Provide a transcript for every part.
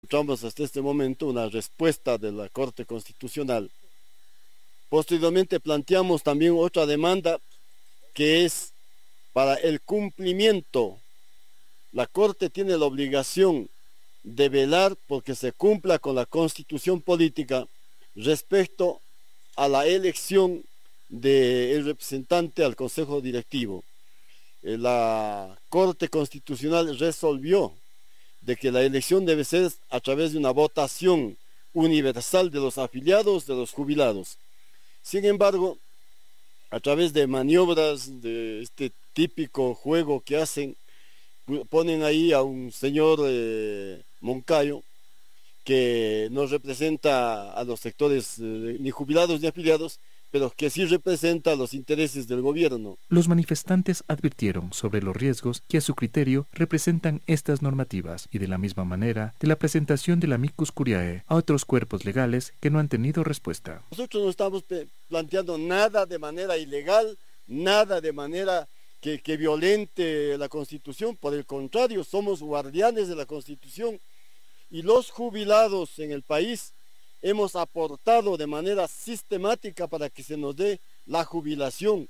Encontramos hasta este momento una respuesta de la Corte Constitucional. Posteriormente planteamos también otra demanda que es para el cumplimiento. La Corte tiene la obligación de velar porque se cumpla con la Constitución política respecto a la elección del representante al Consejo Directivo. La Corte Constitucional resolvió de que la elección debe ser a través de una votación universal de los afiliados, de los jubilados. Sin embargo, a través de maniobras de este típico juego que hacen, ponen ahí a un señor Moncayo que no representa a los sectores ni jubilados ni afiliados, pero que sí representa los intereses del gobierno. Los manifestantes advirtieron sobre los riesgos que a su criterio representan estas normativas y de la misma manera de la presentación del amicus curiae a otros cuerpos legales que no han tenido respuesta. Nosotros no estamos planteando nada de manera ilegal, nada de manera que violente la Constitución, por el contrario, somos guardianes de la Constitución y los jubilados en el país hemos aportado de manera sistemática para que se nos dé la jubilación.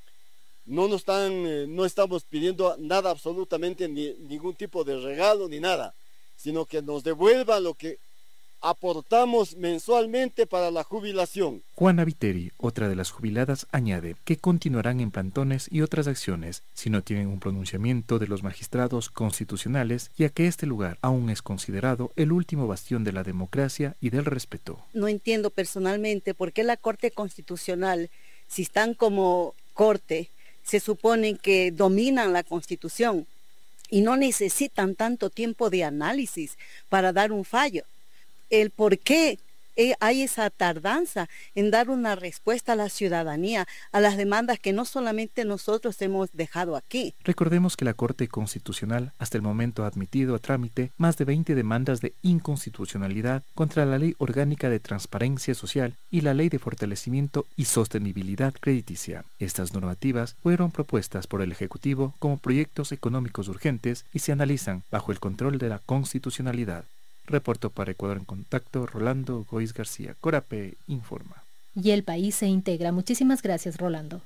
No estamos pidiendo nada absolutamente, ningún tipo de regalo ni nada, sino que nos devuelvan lo que aportamos mensualmente para la jubilación. Juana Viteri, otra de las jubiladas, añade que continuarán en plantones y otras acciones si no tienen un pronunciamiento de los magistrados constitucionales, ya que este lugar aún es considerado el último bastión de la democracia y del respeto. No entiendo personalmente por qué la Corte Constitucional, si están como corte, se supone que dominan la Constitución y no necesitan tanto tiempo de análisis para dar un fallo. El por qué hay esa tardanza en dar una respuesta a la ciudadanía, a las demandas que no solamente nosotros hemos dejado aquí. Recordemos que la Corte Constitucional hasta el momento ha admitido a trámite más de 20 demandas de inconstitucionalidad contra la Ley Orgánica de Transparencia Social y la Ley de Fortalecimiento y Sostenibilidad Crediticia. Estas normativas fueron propuestas por el Ejecutivo como proyectos económicos urgentes y se analizan bajo el control de la constitucionalidad. Reportó para Ecuador en Contacto Rolando Goiz García. Corape informa. Y el país se integra. Muchísimas gracias, Rolando.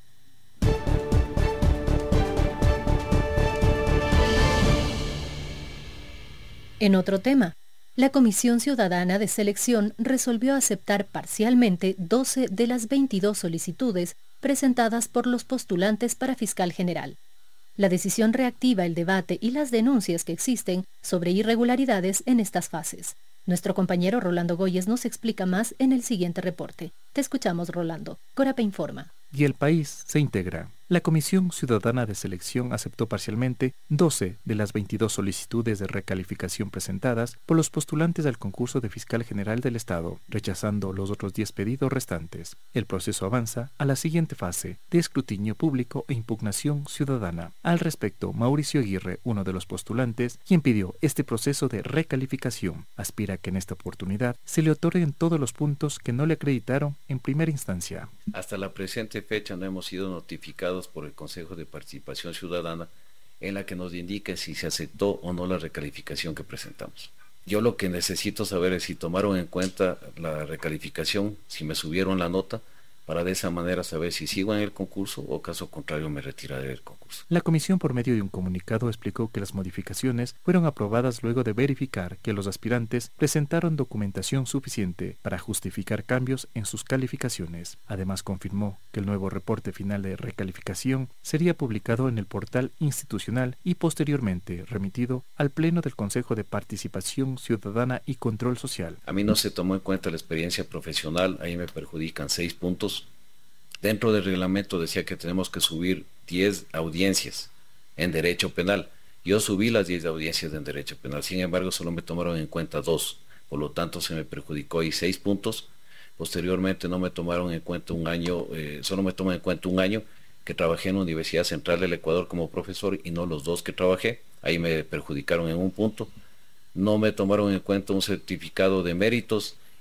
En otro tema, la Comisión Ciudadana de Selección resolvió aceptar parcialmente 12 de las 22 solicitudes presentadas por los postulantes para fiscal general. La decisión reactiva el debate y las denuncias que existen sobre irregularidades en estas fases. Nuestro compañero Rolando Goyes nos explica más en el siguiente reporte. Te escuchamos, Rolando. Corape informa. Y el país se integra. La Comisión Ciudadana de Selección aceptó parcialmente 12 de las 22 solicitudes de recalificación presentadas por los postulantes al concurso de Fiscal General del Estado, rechazando los otros 10 pedidos restantes. El proceso avanza a la siguiente fase de escrutinio público e impugnación ciudadana. Al respecto, Mauricio Aguirre, uno de los postulantes, quien pidió este proceso de recalificación, aspira a que en esta oportunidad se le otorguen todos los puntos que no le acreditaron en primera instancia. Hasta la presente fecha no hemos sido notificados por el Consejo de Participación Ciudadana en la que nos indique si se aceptó o no la recalificación que presentamos. Yo lo que necesito saber es si tomaron en cuenta la recalificación, si me subieron la nota, para de esa manera saber si sigo en el concurso o caso contrario me retiraré del concurso. La comisión, por medio de un comunicado, explicó que las modificaciones fueron aprobadas luego de verificar que los aspirantes presentaron documentación suficiente para justificar cambios en sus calificaciones. Además, confirmó que el nuevo reporte final de recalificación sería publicado en el portal institucional y posteriormente remitido al Pleno del Consejo de Participación Ciudadana y Control Social. A mí no se tomó en cuenta la experiencia profesional, ahí me perjudican 6 puntos. Dentro del reglamento decía que tenemos que subir 10 audiencias en derecho penal. Yo subí las 10 audiencias en derecho penal, sin embargo solo me tomaron en cuenta 2, por lo tanto se me perjudicó y 6 puntos. Posteriormente no me tomaron en cuenta un año, solo me toman en cuenta un año que trabajé en la Universidad Central del Ecuador como profesor y no los 2 que trabajé, ahí me perjudicaron en un punto. No me tomaron en cuenta un certificado de méritos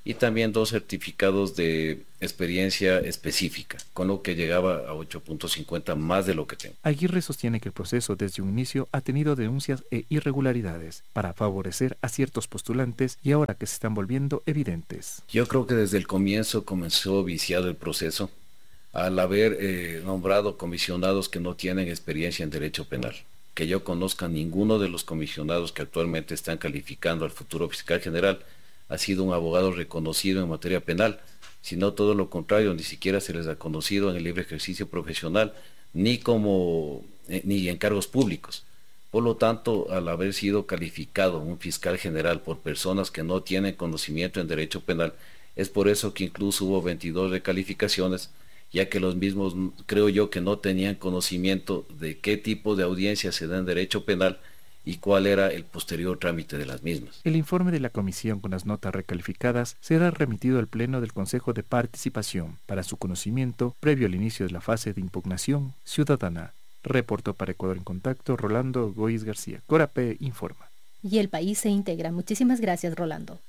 y también 2 certificados de experiencia específica, con lo que llegaba a 8.50 más de lo que tengo. Aguirre sostiene que el proceso desde un inicio ha tenido denuncias e irregularidades para favorecer a ciertos postulantes y ahora que se están volviendo evidentes. Yo creo que desde el comienzo comenzó viciado el proceso al haber nombrado comisionados que no tienen experiencia en derecho penal. Que yo conozca, ninguno de los comisionados que actualmente están calificando al futuro fiscal general ha sido un abogado reconocido en materia penal, sino todo lo contrario, ni siquiera se les ha conocido en el libre ejercicio profesional, ni en cargos públicos. Por lo tanto, al haber sido calificado un fiscal general por personas que no tienen conocimiento en derecho penal, es por eso que incluso hubo 22 recalificaciones, ya que los mismos, creo yo, que no tenían conocimiento de qué tipo de audiencia se da en derecho penal y cuál era el posterior trámite de las mismas. El informe de la comisión con las notas recalificadas será remitido al Pleno del Consejo de Participación para su conocimiento previo al inicio de la fase de impugnación ciudadana. Reportó para Ecuador en Contacto Rolando Goiz García. Corape informa. Y el país se integra. Muchísimas gracias, Rolando.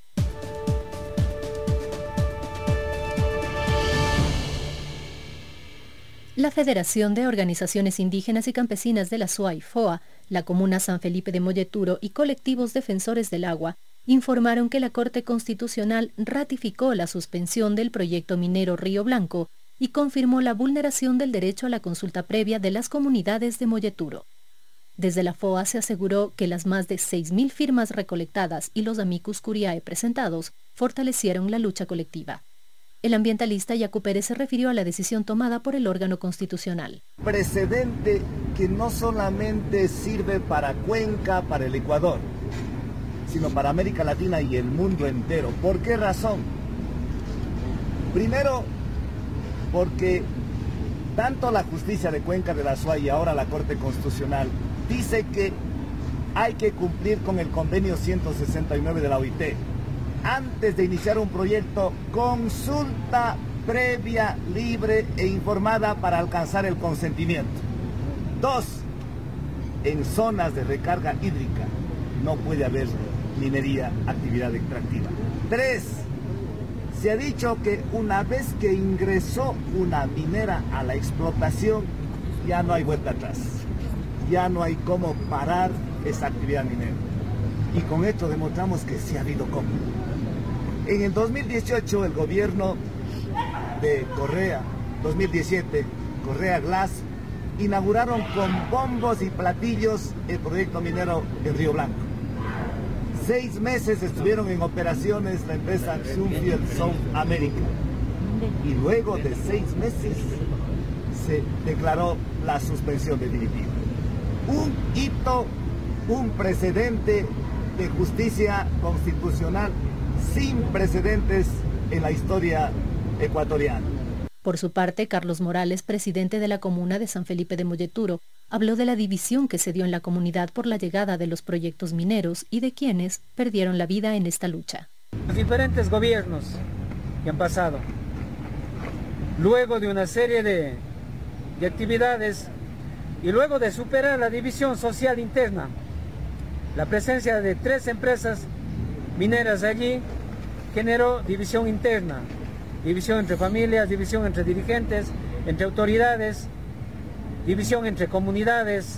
La Federación de Organizaciones Indígenas y Campesinas de la SUAY, FOA, la Comuna San Felipe de Molleturo y colectivos defensores del agua informaron que la Corte Constitucional ratificó la suspensión del proyecto minero Río Blanco y confirmó la vulneración del derecho a la consulta previa de las comunidades de Molleturo. Desde la FOA se aseguró que las más de 6.000 firmas recolectadas y los amicus curiae presentados fortalecieron la lucha colectiva. El ambientalista Yacu Pérez se refirió a la decisión tomada por el órgano constitucional. Precedente que no solamente sirve para Cuenca, para el Ecuador, sino para América Latina y el mundo entero. ¿Por qué razón? Primero, porque tanto la justicia de Cuenca de la SUAY y ahora la Corte Constitucional dice que hay que cumplir con el convenio 169 de la OIT. Antes de iniciar un proyecto, consulta previa, libre e informada para alcanzar el consentimiento. 2. En zonas de recarga hídrica no puede haber minería, actividad extractiva. 3. Se ha dicho que una vez que ingresó una minera a la explotación, ya no hay vuelta atrás. Ya no hay cómo parar esa actividad minera. Y con esto demostramos que sí ha habido cómo. En el 2018 el gobierno de Correa, 2017, Correa Glass, inauguraron con bombos y platillos el proyecto minero en Río Blanco. 6 meses estuvieron en operaciones la empresa Sunfield South America. Y luego de 6 meses se declaró la suspensión definitiva. Un hito, un precedente de justicia constitucional sin precedentes en la historia ecuatoriana. Por su parte, Carlos Morales, presidente de la comuna de San Felipe de Molleturo, habló de la división que se dio en la comunidad por la llegada de los proyectos mineros y de quienes perdieron la vida en esta lucha. Los diferentes gobiernos que han pasado, luego de una serie de actividades y luego de superar la división social interna, la presencia de 3 empresas mineras allí generó división interna, división entre familias, división entre dirigentes, entre autoridades, división entre comunidades.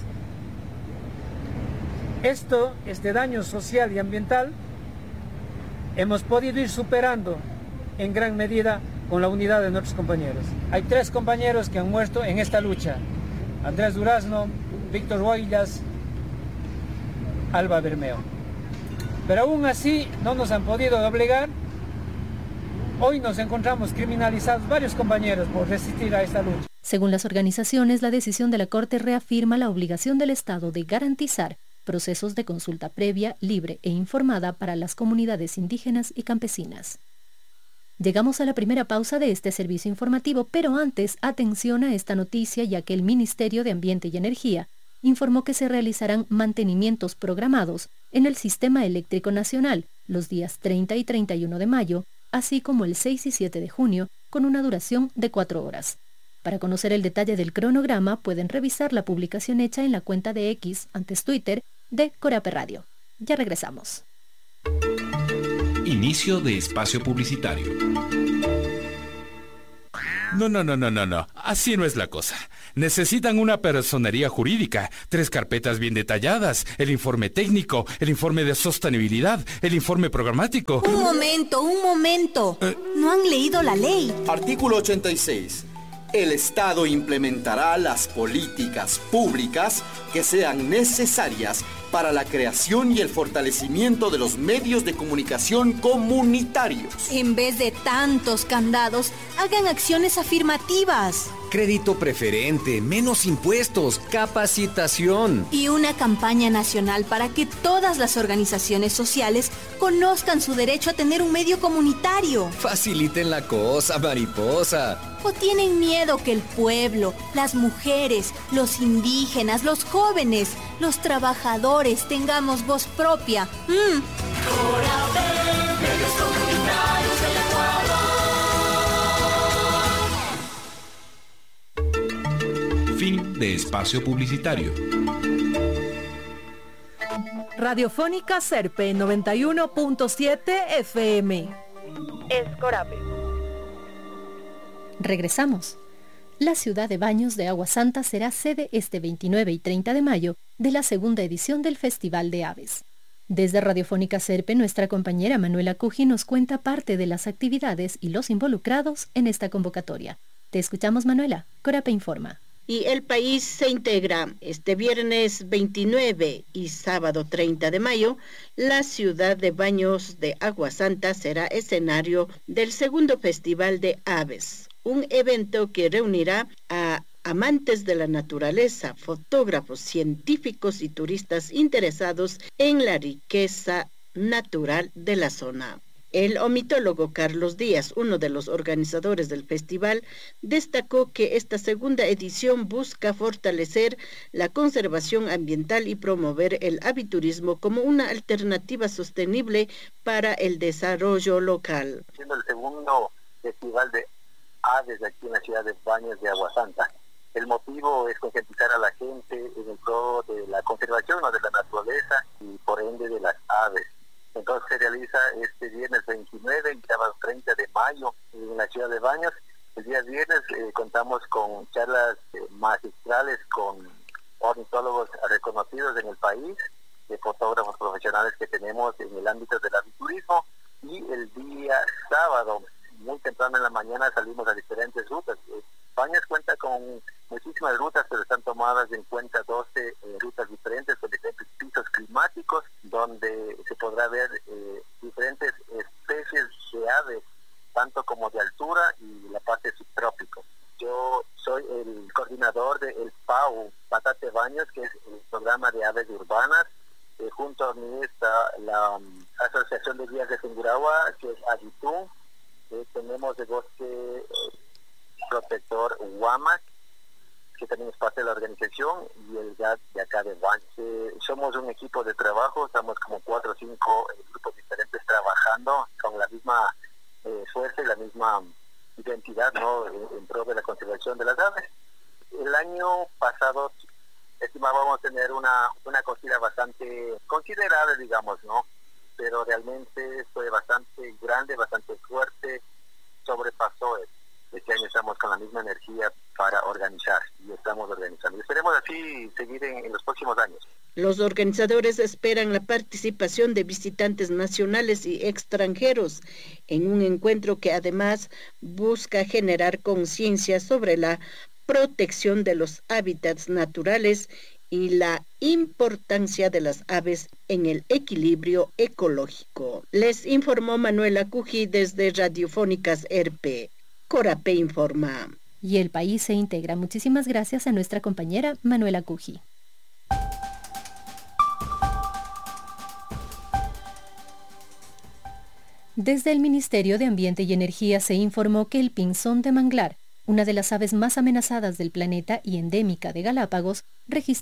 Este daño social y ambiental hemos podido ir superando en gran medida con la unidad de nuestros compañeros. Hay 3 compañeros que han muerto en esta lucha: Andrés Durazno, Víctor Huaylas, Alba Bermeo. Pero aún así no nos han podido doblegar. Hoy nos encontramos criminalizados varios compañeros por resistir a esta lucha. Según las organizaciones, la decisión de la Corte reafirma la obligación del Estado de garantizar procesos de consulta previa, libre e informada para las comunidades indígenas y campesinas. Llegamos a la primera pausa de este servicio informativo, pero antes, atención a esta noticia, ya que el Ministerio de Ambiente y Energía informó que se realizarán mantenimientos programados en el Sistema Eléctrico Nacional los días 30 y 31 de mayo, así como el 6 y 7 de junio, con una duración de 4 horas. Para conocer el detalle del cronograma, pueden revisar la publicación hecha en la cuenta de X, antes Twitter, de Corape Radio. Ya regresamos. Inicio de espacio publicitario. No. Así no es la cosa. Necesitan una personería jurídica, 3 carpetas bien detalladas, el informe técnico, el informe de sostenibilidad, el informe programático. Un momento. ¿No han leído la ley? Artículo 86. El Estado implementará las políticas públicas que sean necesarias para la creación y el fortalecimiento de los medios de comunicación comunitarios. En vez de tantos candados, hagan acciones afirmativas. Crédito preferente, menos impuestos, capacitación. Y una campaña nacional para que todas las organizaciones sociales conozcan su derecho a tener un medio comunitario. Faciliten la cosa, mariposa. ¿O tienen miedo que el pueblo, las mujeres, los indígenas, los jóvenes, los trabajadores tengamos voz propia? Fin de espacio publicitario. Radiofónica Serpe 91.7 FM. Es Corape. Regresamos. La ciudad de Baños de Agua Santa será sede este 29 y 30 de mayo de la segunda edición del Festival de Aves. Desde Radiofónica Serpe, nuestra compañera Manuela Cuji nos cuenta parte de las actividades y los involucrados en esta convocatoria. Te escuchamos, Manuela. Corape informa. Y el país se integra. Este viernes 29 y sábado 30 de mayo, la ciudad de Baños de Agua Santa será escenario del segundo Festival de Aves, un evento que reunirá a amantes de la naturaleza, fotógrafos, científicos y turistas interesados en la riqueza natural de la zona. El omitólogo Carlos Díaz, uno de los organizadores del festival, destacó que esta segunda edición busca fortalecer la conservación ambiental y promover el aviturismo como una alternativa sostenible para el desarrollo local. Siendo el segundo festival de aves aquí en la ciudad de Baños de Agua Santa. El motivo es concientizar a la gente en el pro de la conservación de la naturaleza y por ende de las aves. Entonces se realiza este viernes 29 y sábado 30 de mayo en la ciudad de Baños. El día viernes contamos con charlas magistrales con ornitólogos reconocidos en el país, de fotógrafos profesionales que tenemos en el ámbito del aviturismo. Y el día sábado, muy temprano en la mañana, salimos a diferentes rutas. Baños cuenta con muchísimas rutas, pero están tomadas en cuenta 12 rutas diferentes con diferentes pisos climáticos, donde se podrá ver diferentes especies de aves, tanto como de altura y la parte subtrópico. Yo soy el coordinador del PAU, Patate Baños, que es el programa de aves urbanas. Junto a mí está la Asociación de Guías de Tungurahua, que es AGITU. Tenemos el bosque protector Huamac, que también es parte de la organización, y el GAT de acá de Baños. Somos un equipo de trabajo, estamos como 4 o 5 grupos diferentes trabajando con la misma fuerza y la misma identidad, ¿no?, en pro de la conservación de las aves. El año pasado estimábamos tener una acogida bastante considerable, digamos, ¿no? Pero realmente fue bastante grande, bastante fuerte, sobrepasó eso. Este año estamos con la misma energía para organizar y estamos organizando. Esperemos así seguir en los próximos años. Los organizadores esperan la participación de visitantes nacionales y extranjeros en un encuentro que además busca generar conciencia sobre la protección de los hábitats naturales y la importancia de las aves en el equilibrio ecológico. Les informó Manuela Cuji desde Radiofónicas ERPE. Corape informa. Y el país se integra. Muchísimas gracias a nuestra compañera Manuela Cuji. Desde el Ministerio de Ambiente y Energía se informó que el pinzón de manglar, una de las aves más amenazadas del planeta y endémica de Galápagos, registró